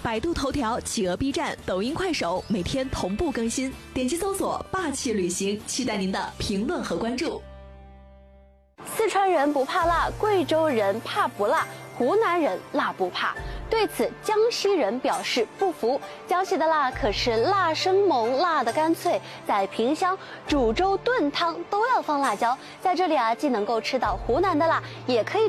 百度头条、企鹅 B 站、抖音、快手每天同步更新，点击搜索霸气旅行，期待您的评论和关注。 四川人不怕辣，贵州人怕不辣，湖南人辣不怕。对此，江西人表示不服。江西的辣可是辣生猛，辣的干脆，在萍乡煮粥炖汤都要放辣椒。在这里啊，既能够吃到湖南的辣，也可以